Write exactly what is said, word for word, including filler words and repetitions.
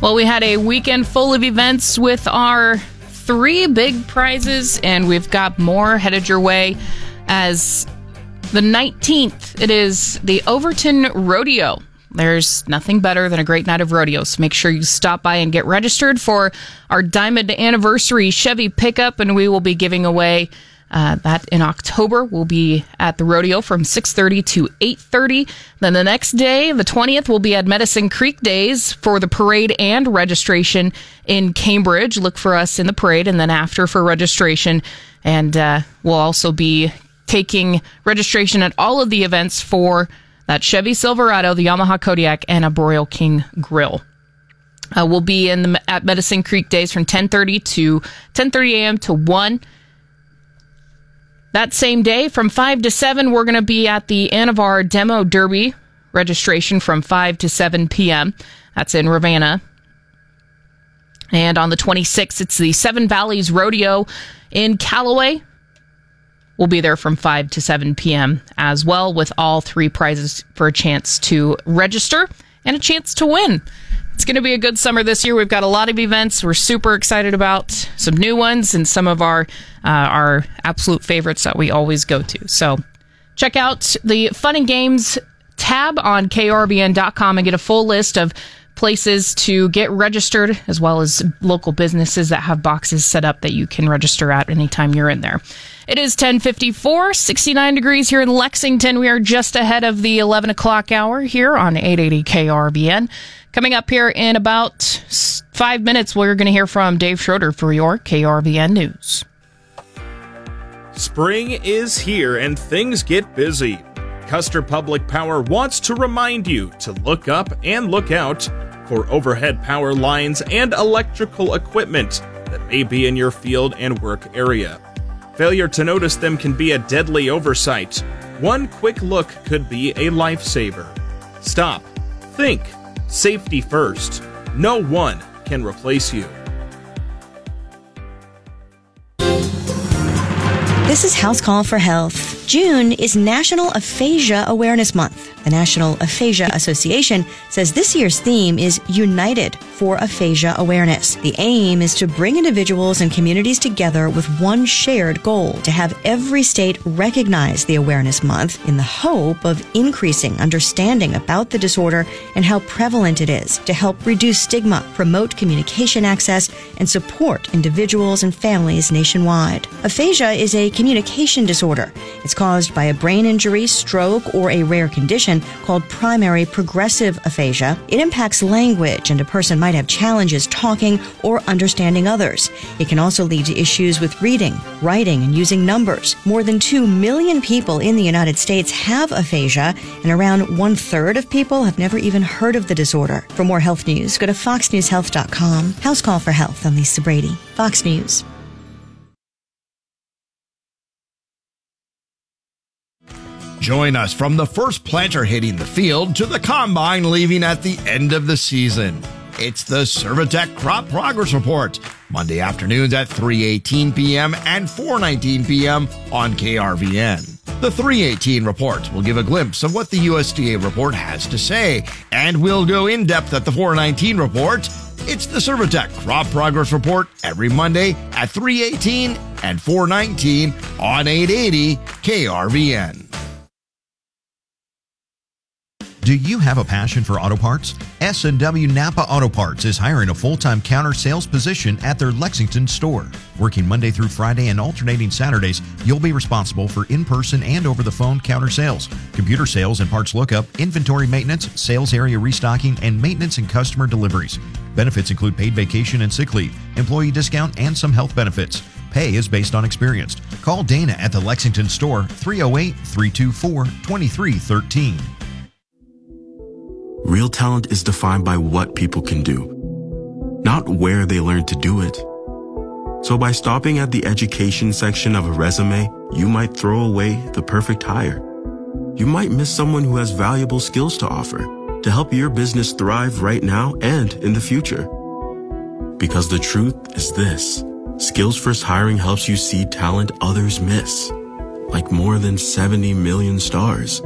Well, we had a weekend full of events with our three big prizes, and we've got more headed your way. As the nineteenth, it is the Overton Rodeo. There's nothing better than a great night of rodeo, so make sure you stop by and get registered for our Diamond Anniversary Chevy pickup, and we will be giving away uh, that in October. We'll be at the rodeo from six thirty to eight thirty. Then the next day, the twentieth, we'll be at Medicine Creek Days for the parade and registration in Cambridge. Look for us in the parade, and then after for registration. And uh, we'll also be taking registration at all of the events for that Chevy Silverado, the Yamaha Kodiak, and a Broil King Grill. Uh, we'll be in the, at Medicine Creek Days from ten thirty to ten thirty a.m. to one. That same day, from five to seven, we're going to be at the Anavar Demo Derby registration from five to seven p.m. That's in Ravenna. And on the twenty-sixth, it's the Seven Valleys Rodeo in Callaway. We'll be there from five to seven p.m. as well, with all three prizes for a chance to register and a chance to win. It's going to be a good summer this year. We've got a lot of events we're super excited about, some new ones, and some of our uh, our absolute favorites that we always go to. So check out the Fun and Games tab on K R B N dot com and get a full list of places to get registered, as well as local businesses that have boxes set up that you can register at anytime you're in there. It is ten fifty-four, sixty-nine degrees here in Lexington. We are just ahead of the eleven o'clock hour here on eight eighty K R B N. Coming up here in about five minutes, we're going to hear from Dave Schroeder for your K R B N News. Spring is here and things get busy. Custer Public Power wants to remind you to look up and look out for overhead power lines and electrical equipment that may be in your field and work area. Failure to notice them can be a deadly oversight. One quick look could be a lifesaver. Stop. Think. Safety first. No one can replace you. This is House Call for Health. June is National Aphasia Awareness Month. The National Aphasia Association says this year's theme is United for Aphasia Awareness. The aim is to bring individuals and communities together with one shared goal, to have every state recognize the Awareness Month in the hope of increasing understanding about the disorder and how prevalent it is, to help reduce stigma, promote communication access, and support individuals and families nationwide. Aphasia is a communication disorder. It's caused by a brain injury, stroke, or a rare condition called primary progressive aphasia. It impacts language, and a person might have challenges talking or understanding others. It can also lead to issues with reading, writing, and using numbers. More than two million people in the United States have aphasia, and around one-third of people have never even heard of the disorder. For more health news, go to fox news health dot com. House Call for Health. I'm Lisa Brady, Fox News. Join us from the first planter hitting the field to the combine leaving at the end of the season. It's the Servitech Crop Progress Report, Monday afternoons at three eighteen p.m. and four nineteen p.m. on K R V N. The three eighteen report will give a glimpse of what the U S D A report has to say, and we'll go in depth at the four nineteen report. It's the Servitech Crop Progress Report every Monday at three eighteen and four nineteen on eight eighty K R V N. Do you have a passion for auto parts? S and W Napa Auto Parts is hiring a full-time counter sales position at their Lexington store. Working Monday through Friday and alternating Saturdays, you'll be responsible for in-person and over-the-phone counter sales, computer sales and parts lookup, inventory maintenance, sales area restocking, and maintenance and customer deliveries. Benefits include paid vacation and sick leave, employee discount, and some health benefits. Pay is based on experience. Call Dana at the Lexington store, three oh eight, three two four, two three one three. Real talent is defined by what people can do, not where they learn to do it. So by stopping at the education section of a resume, you might throw away the perfect hire. You might miss someone who has valuable skills to offer to help your business thrive right now and in the future. Because the truth is this: Skills First Hiring helps you see talent others miss, like more than seventy million stars.